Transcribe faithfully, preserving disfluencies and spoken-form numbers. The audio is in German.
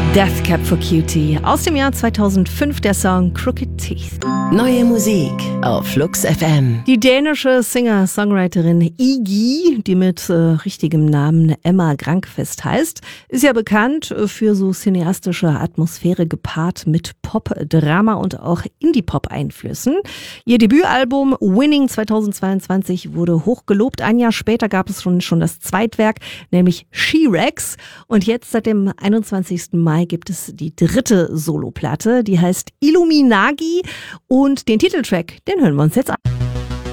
Death Cab for Cutie. Aus dem Jahr zweitausendfünf der Song Crooked Teeth. Neue Musik auf Flux F M. Die dänische Singer-Songwriterin Iggy, die mit äh, richtigem Namen Emma Grankvist heißt, ist ja bekannt für so cineastische Atmosphäre gepaart mit Pop, Drama und auch Indie-Pop-Einflüssen. Ihr Debütalbum Winning zweitausendzweiundzwanzig wurde hoch gelobt. Ein Jahr später gab es schon, schon das Zweitwerk, nämlich She-Rex. Und jetzt seit dem einundzwanzigsten Mai gibt es die dritte Soloplatte, die heißt Illuminagi. Und den Titeltrack, den hören wir uns jetzt an.